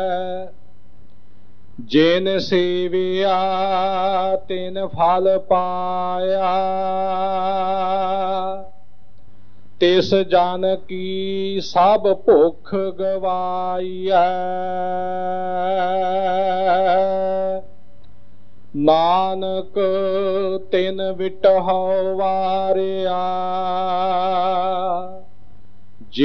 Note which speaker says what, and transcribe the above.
Speaker 1: ਜਿਨ ਸੇਵਿਆ ਤਿਨ ਫਲ ਪਾਇਆ, ਤਿਸ ਜਨ ਕੀ ਸਭ ਭੁੱਖ ਗਵਾਈਐ। ਨਾਨਕ ਤਿਨ ਵਿਟਹੁ ਵਾਰਿਆ,